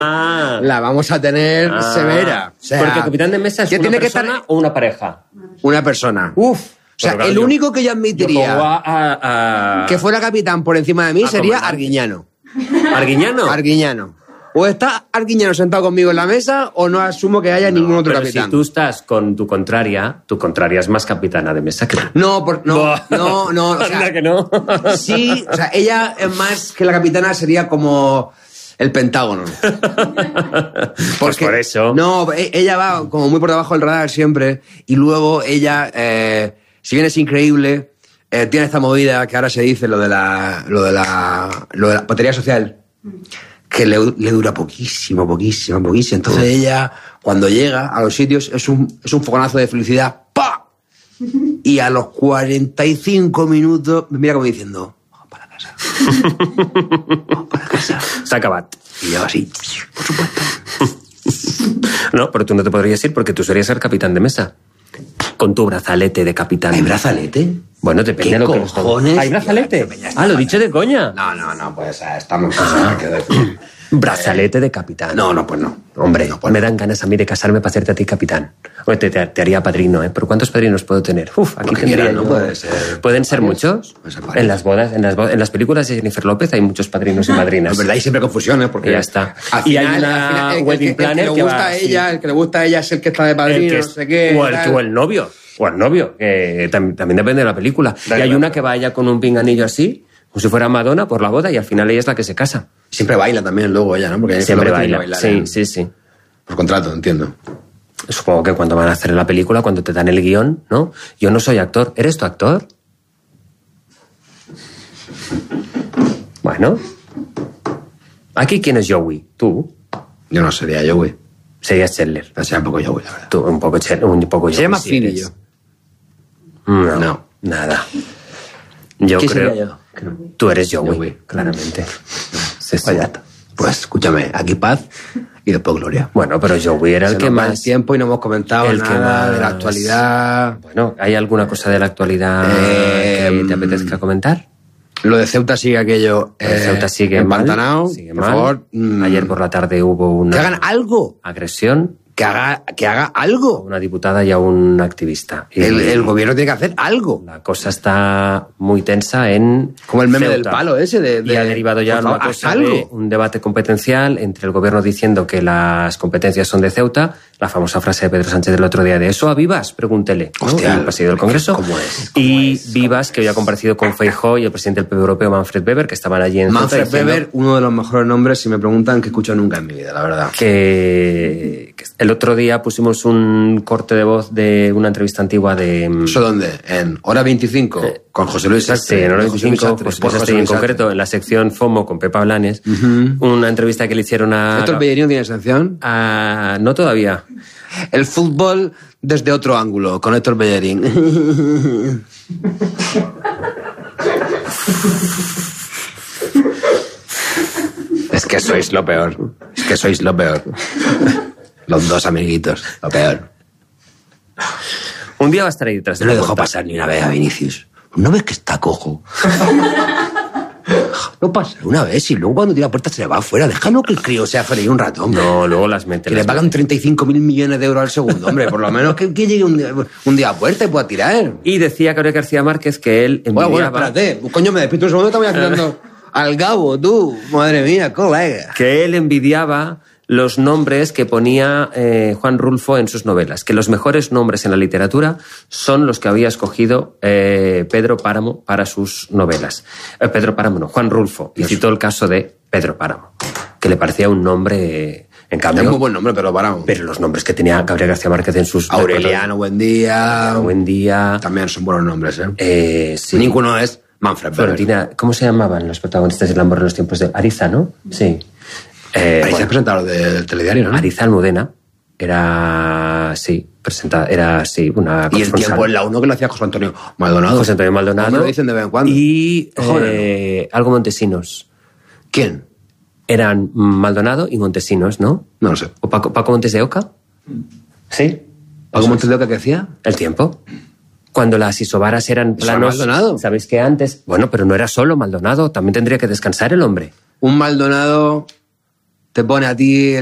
la vamos a tener severa. O sea, porque el capitán de mesa es una tiene persona que estar... o una pareja. Una persona. Uf. O sea, el único que yo admitiría que fuera capitán por encima de mí sería Arguiñano. ¿Arguiñano? Arguiñano. O está Arguiñano sentado conmigo en la mesa o no asumo que haya ningún otro capitán. Si tú estás con tu contraria es más capitana de mesa que tú. No. O sea, que no. Sí, o sea, ella es más que la capitana, sería como el Pentágono. Pues por eso. No, ella va como muy por debajo del radar siempre y luego ella, si bien es increíble, tiene esta movida que ahora se dice lo de la batería social, que le dura poquísimo. Entonces ella, cuando llega a los sitios, es un fogonazo de felicidad. ¡Pa! Y a los 45 minutos me mira como diciendo, vamos para casa. S'ha acabat. Y yo así, por supuesto. No, pero tú no te podrías ir porque tú serías el capitán de mesa. Con tu brazalete de capitán. ¿Hay brazalete? Bueno, depende de lo que nos toque. ¿Hay brazalete? Lo he dicho de coña. No, pues estamos... Brazalete de capitán. No, pues no. Hombre, no, pues me dan ganas a mí de casarme para hacerte a ti capitán. Oye, te haría padrino, ¿eh? ¿Pero cuántos padrinos puedo tener? Aquí tendría... no puede ser. ¿Pueden ser muchos? En las bodas, en las películas de Jennifer López hay muchos padrinos y madrinas. Es verdad, hay siempre confusión, ¿eh? Porque ya está. Y hay una wedding planner que el que le gusta a ella es el que está de padrino, no sé qué. O el novio. O el novio, que también depende de la película. Y hay una que vaya con un pinganillo así, como si fuera Madonna, por la boda, y al final ella es la que se casa. Siempre baila también luego ella, ¿no? Porque siempre baila. Sí. Por contrato, entiendo. Supongo que cuando van a hacer la película, cuando te dan el guión, ¿no? Yo no soy actor. ¿Eres tu actor? Bueno. ¿Aquí quién es Joey? ¿Tú? Yo no sería Joey. Serías Chandler. Sería un poco Joey, la verdad. Tú, un poco Joey. Se llama Phoebe, yo. No. Nada. Yo ¿Qué creo... sería yo? Tú eres Joey, claramente. Sí. Pues escúchame, aquí paz y después gloria. Bueno, pero Joey era el que más... el tiempo y no hemos comentado nada de la actualidad. Bueno, ¿hay alguna cosa de la actualidad que te apetezca comentar? Lo de Ceuta sigue aquello... Ceuta sigue empantanado. Sigue por mal. Favor. Ayer por la tarde hubo una... Que hagan algo. Agresión. Que haga algo. A una diputada y a un activista. Y el gobierno tiene que hacer algo. La cosa está muy tensa en como el meme Ceuta. del palo ese. Y ha derivado ya una cosa de un debate competencial entre el gobierno diciendo que las competencias son de Ceuta, la famosa frase de Pedro Sánchez del otro día de ¿eso a Vivas? Pregúntele. Hostia, el presidente del Congreso. ¿Cómo es? Y Vivas, que hoy ha comparecido con Feijóo y el presidente del PP europeo, Manfred Weber, que estaban allí en Manfred Ceuta. Weber, uno de los mejores nombres, si me preguntan, que escucho nunca en mi vida, la verdad. Que el otro día pusimos un corte de voz de una entrevista antigua de... ¿Eso dónde? ¿En Hora 25? Con José Luis Sastre. Sí, en Hora 25, José Luis Sastre, y en concreto en la sección FOMO con Pepa Blanes, una entrevista que le hicieron a... ¿Héctor Bellerín tiene sección? No todavía. El fútbol desde otro ángulo, con Héctor Bellerín. Es que sois lo peor. Los dos amiguitos, lo peor. Un día va a estar ahí detrás de No la le dejó puerta. pasar ni una vez a Vinicius. ¿No ves que está cojo? No pasa una vez y luego cuando tira la puerta se le va afuera. Déjalo que el crío sea feliz un rato, hombre. No, luego las mete. Que le pagan 35.000 millones de euros al segundo, hombre. Por lo menos que llegue un día a puerta y pueda tirar. Y decía Gabriel García Márquez que él envidiaba... Bueno, espérate. Coño, me despido un segundo y te voy haciendo al Gabo, tú. Madre mía, colega. Que él envidiaba los nombres que ponía Juan Rulfo en sus novelas, que los mejores nombres en la literatura son los que había escogido Pedro Páramo para sus novelas. Pedro Páramo no, Juan Rulfo, y citó el caso de Pedro Páramo, que le parecía un nombre, en cambio... Es muy buen nombre, Pedro Páramo. Pero los nombres que tenía Gabriel García Márquez en sus... Aureliano, buen día. Buen día. También son buenos nombres, ¿eh? Sí. Ninguno es Manfred Weber. Florentina, ¿cómo se llamaban los protagonistas del Amor en los tiempos de... Ariza, ¿no? Sí. Ariza es presentador del telediario, ¿no? Ariza Almudena era, sí, presentada, era, sí, una Y el tiempo en la 1 que lo hacía José Antonio Maldonado. José Antonio Maldonado. Me lo dicen de vez en cuando. Y algo Montesinos. ¿Quién? Eran Maldonado y Montesinos, ¿no? No lo sé. ¿O Paco Montes de Oca? Sí. ¿Paco Montes de Oca qué hacía? El tiempo. Cuando las isobaras eran planos... Maldonado. ¿Sabéis que antes? Bueno, pero no era solo Maldonado, también tendría que descansar el hombre. Un Maldonado te pone a ti